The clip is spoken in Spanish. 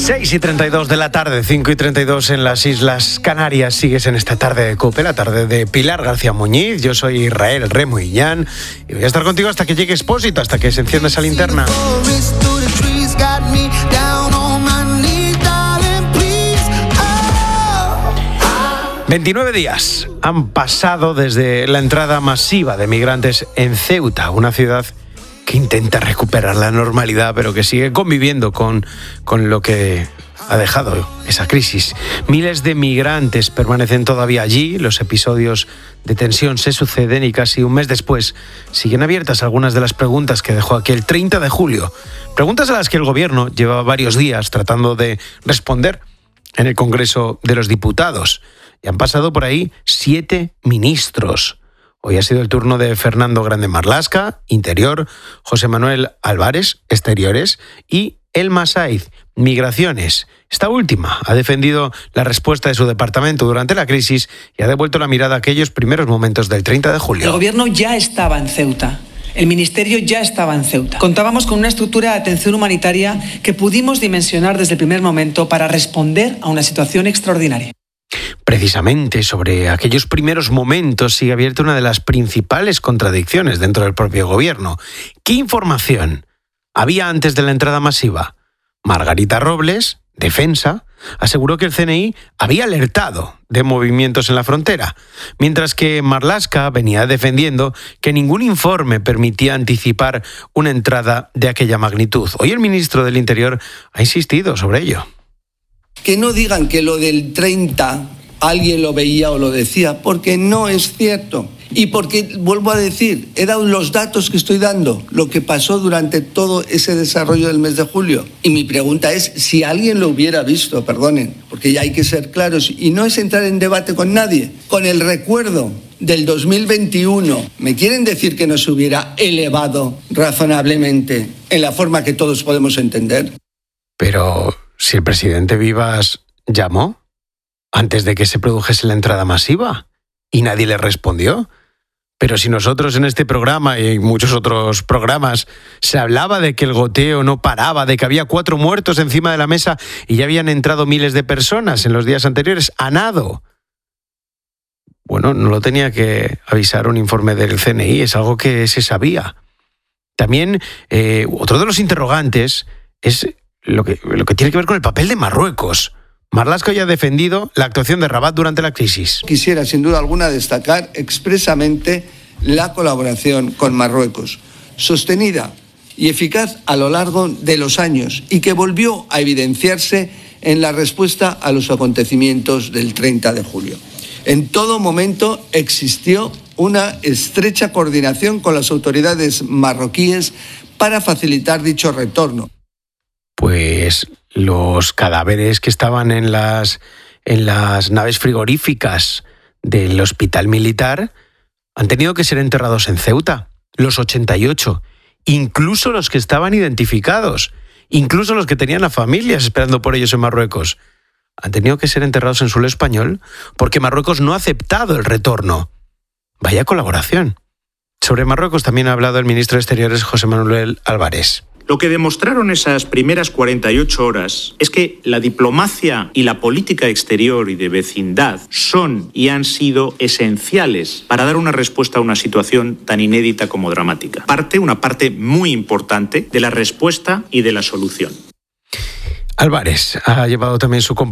6:32 de la tarde, 5:32 en las Islas Canarias. Sigues en esta tarde de COPE, la tarde de Pilar García Muñiz. Yo soy Israel Remo Illán y voy a estar contigo hasta que llegue Expósito, hasta que se encienda esa linterna. 29 días han pasado desde la entrada masiva de migrantes en Ceuta, una ciudad que intenta recuperar la normalidad, pero que sigue conviviendo con lo que ha dejado esa crisis. Miles de migrantes permanecen todavía allí, los episodios de tensión se suceden y casi un mes después siguen abiertas algunas de las preguntas que dejó aquel 30 de julio. Preguntas a las que el gobierno lleva varios días tratando de responder en el Congreso de los Diputados. Y han pasado por ahí 7 ministros. Hoy ha sido el turno de Fernando Grande Marlaska, Interior, José Manuel Álvarez, Exteriores, y Elma Saiz, Migraciones. Esta última ha defendido la respuesta de su departamento durante la crisis y ha devuelto la mirada a aquellos primeros momentos del 30 de julio. El gobierno ya estaba en Ceuta. El ministerio ya estaba en Ceuta. Contábamos con una estructura de atención humanitaria que pudimos dimensionar desde el primer momento para responder a una situación extraordinaria. Precisamente sobre aquellos primeros momentos sigue abierta una de las principales contradicciones dentro del propio gobierno. ¿Qué información había antes de la entrada masiva? Margarita Robles, Defensa, aseguró que el CNI había alertado de movimientos en la frontera, mientras que Marlaska venía defendiendo que ningún informe permitía anticipar una entrada de aquella magnitud. Hoy el ministro del Interior ha insistido sobre ello. Que no digan que lo del 30 alguien lo veía o lo decía, porque no es cierto. Y porque, vuelvo a decir, he dado los datos que estoy dando, lo que pasó durante todo ese desarrollo del mes de julio. Y mi pregunta es, si alguien lo hubiera visto, perdonen, porque ya hay que ser claros, y no es entrar en debate con nadie, con el recuerdo del 2021, ¿me quieren decir que no se hubiera elevado razonablemente en la forma que todos podemos entender? Pero si el presidente Vivas llamó antes de que se produjese la entrada masiva y nadie le respondió. Pero si nosotros en este programa y en muchos otros programas se hablaba de que el goteo no paraba, de que había 4 muertos encima de la mesa y ya habían entrado miles de personas en los días anteriores, a nado. Bueno, no lo tenía que avisar un informe del CNI, es algo que se sabía. También otro de los interrogantes es lo que tiene que ver con el papel de Marruecos. Marlaska ya ha defendido la actuación de Rabat durante la crisis. Quisiera, sin duda alguna, destacar expresamente la colaboración con Marruecos, sostenida y eficaz a lo largo de los años y que volvió a evidenciarse en la respuesta a los acontecimientos del 30 de julio. En todo momento existió una estrecha coordinación con las autoridades marroquíes para facilitar dicho retorno. Pues los cadáveres que estaban en las naves frigoríficas del hospital militar han tenido que ser enterrados en Ceuta, los 88, incluso los que estaban identificados, incluso los que tenían a familias esperando por ellos en Marruecos, han tenido que ser enterrados en suelo español porque Marruecos no ha aceptado el retorno. Vaya colaboración. Sobre Marruecos también ha hablado el ministro de Exteriores, José Manuel Álvarez. Lo que demostraron esas primeras 48 horas es que la diplomacia y la política exterior y de vecindad son y han sido esenciales para dar una respuesta a una situación tan inédita como dramática. Una parte muy importante de la respuesta y de la solución. Álvarez ha llevado también su